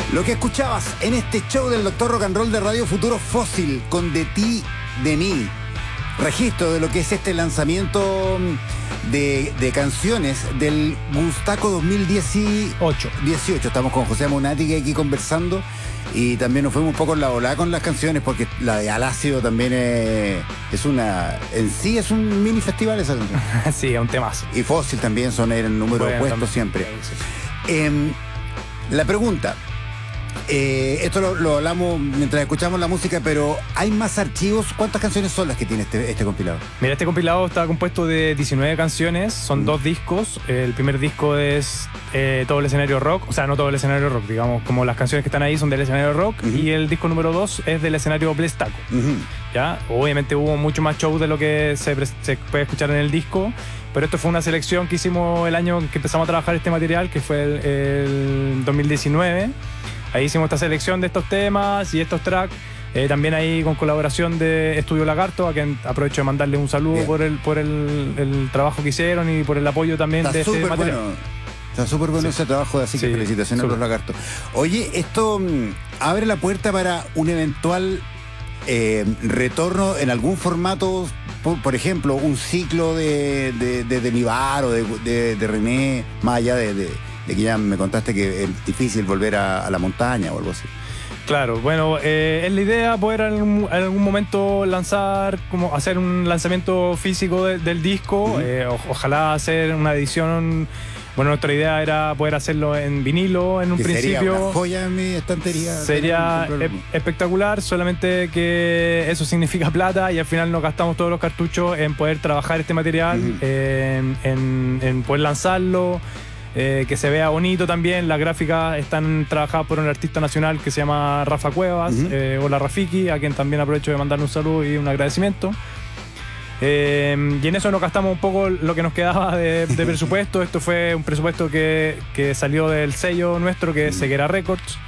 Lo que escuchabas en este show del Doctor Rock and Roll de Radio Futuro, Fósil, con De Ti, De Mí. Registro de lo que es este lanzamiento de canciones del Gustaco 2018. Estamos con José Amunati aquí conversando y también nos fuimos un poco en la volada con las canciones porque la de Alácido también es un mini festival esa canción. Sí, es un temazo. Y Fósil también son el número opuesto siempre. La pregunta, esto lo hablamos mientras escuchamos la música, pero ¿hay más archivos? ¿Cuántas canciones son las que tiene este compilado? Mira, este compilado está compuesto de 19 canciones, son 2 discos. El primer disco es todo el escenario rock, o sea, no todo el escenario rock, digamos, como las canciones que están ahí son del escenario rock, y el disco número 2 es del escenario Blestaco. ¿Ya? Obviamente hubo mucho más show de lo que se puede escuchar en el disco, pero esto fue una selección que hicimos el año que empezamos a trabajar este material, que fue el 2019. Ahí hicimos esta selección de estos temas y estos tracks. También ahí con colaboración de Estudio Lagarto, a quien aprovecho de mandarle un saludo por el trabajo que hicieron y por el apoyo también de este material. Bueno. Está súper bueno ese trabajo, así que felicitaciones a los Lagartos. Oye, esto abre la puerta para un eventual retorno en algún formato, por ejemplo, un ciclo de mi bar o de René, más allá de que ya me contaste que es difícil volver a la montaña o algo así. Claro, bueno, es la idea poder en algún momento hacer un lanzamiento físico del disco, ojalá hacer una edición. Bueno, nuestra idea era poder hacerlo en vinilo en un principio. Sería una joya en mi estantería. Sería espectacular, solamente que eso significa plata y al final nos gastamos todos los cartuchos en poder trabajar este material, en poder lanzarlo. Que se vea bonito también. Las gráficas están trabajadas por un artista nacional que se llama Rafa Cuevas, hola Rafiki, a quien también aprovecho de mandarle un saludo y un agradecimiento. Y en eso nos gastamos un poco lo que nos quedaba de presupuesto. Esto fue un presupuesto que salió del sello nuestro, que es Ceguera Records.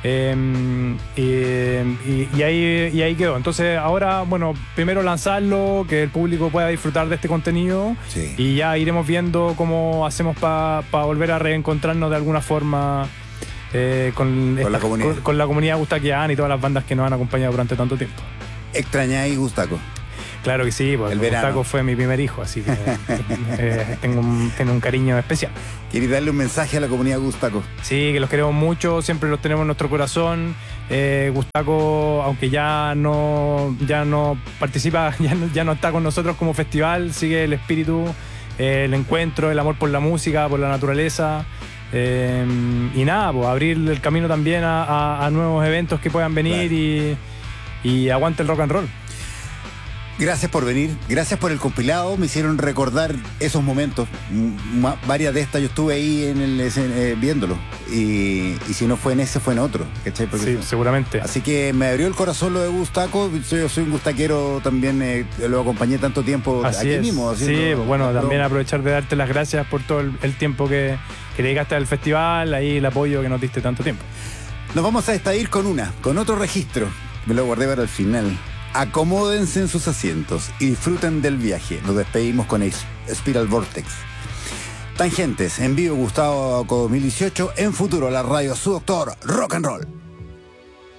Y ahí quedó. Entonces ahora, bueno, primero lanzarlo, que el público pueda disfrutar de este contenido, y ya iremos viendo cómo hacemos para volver a reencontrarnos de alguna forma con la comunidad gustaquiana y todas las bandas que nos han acompañado durante tanto tiempo. ¿Extrañáis Gustaco? Claro que sí, porque Gustaco fue mi primer hijo, así que tengo un cariño especial. ¿Quieres darle un mensaje a la comunidad Gustaco? Sí, que los queremos mucho, siempre los tenemos en nuestro corazón. Gustaco, aunque ya no participa, ya no está con nosotros como festival, sigue el espíritu, el encuentro, el amor por la música, por la naturaleza. Y nada, pues abrir el camino también a nuevos eventos que puedan venir, y aguante el rock and roll. Gracias por venir, gracias por el compilado, me hicieron recordar esos momentos. Varias de estas yo estuve ahí viéndolo, y si no fue en ese, fue en otro, ¿cachai? Sí, seguramente. Así que me abrió el corazón lo de Gustaco. Yo soy un gustaquero también, lo acompañé tanto tiempo aquí mismo. Sí, bueno, también aprovechar de darte las gracias por todo el tiempo que dedicaste al festival, ahí el apoyo que nos diste tanto tiempo. Nos vamos a despedir con otro registro, me lo guardé para el final. Acomódense en sus asientos y disfruten del viaje. Nos despedimos con Spiral Vortex. Tangentes, en vivo Gustaco 2018, en Futuro, la radio Su Doctor Rock and Roll.